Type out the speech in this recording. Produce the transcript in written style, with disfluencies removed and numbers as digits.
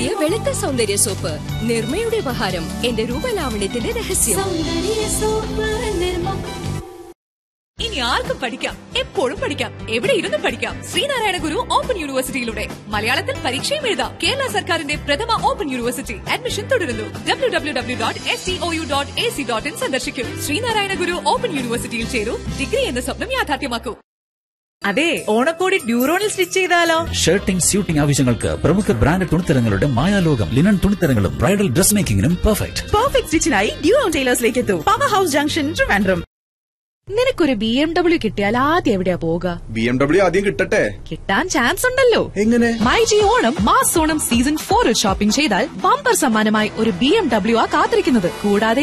പുതിയ വെളുത്ത സൗന്ദര്യ സോപ്പ് നിർമ്മയുടെ ഉപഹാരം. എന്റെ രൂപലാവണ്യത്തിന്റെ രഹസ്യം. ഇനി ആർക്കും പഠിക്കാം, എപ്പോഴും പഠിക്കാം, എവിടെ ഇരുന്നും പഠിക്കാം. ശ്രീനാരായണ ഗുരു ഓപ്പൺ യൂണിവേഴ്സിറ്റിയിലൂടെ മലയാളത്തിൽ പരീക്ഷയും എഴുതാം. കേരള സർക്കാരിന്റെ പ്രഥമ ഓപ്പൺ യൂണിവേഴ്സിറ്റി. അഡ്മിഷൻ തുടരുന്നു. www.stou.ac.in സന്ദർശിക്കൂ. ശ്രീനാരായണ ഗുരു ഓപ്പൺ യൂണിവേഴ്സിറ്റിയിൽ ചേരൂ. ഡിഗ്രി എന്ന സ്വപ്നം യാഥാർത്ഥ്യമാക്കൂ. അതെ, ഓണക്കോടി ഡ്യൂറോണിൽ സ്റ്റിച്ച് ചെയ്താലോ? ഷർട്ടിംഗ് സ്യൂട്ടിംഗ് ആവശ്യങ്ങൾക്ക് പ്രമുഖ brand തുണിത്തരങ്ങളുടെ മായാലോകം. Linen തുണിത്തരങ്ങളും bridal dress മേക്കിംഗിനും perfect സ്റ്റിച്ചിനായി ഡ്യൂറോൺ ടൈലേഴ്സിലേക്ക് എത്തൂ. Power house junction, Trivandrum. നിനക്കൊരു BMW കിട്ടിയാൽ ആദ്യം എവിടെയാ പോവുക? BMW ആദ്യം കിട്ടട്ടെ. കിട്ടാൻ ചാൻസ് ഉണ്ടല്ലോ. എങ്ങനെ? MyG Onam mass Onam season 4 shopping ചെയ്താൽ ബമ്പർ സമ്മാനമായി ഒരു BMW കാത്തിരിക്കുന്നത്. കൂടാതെ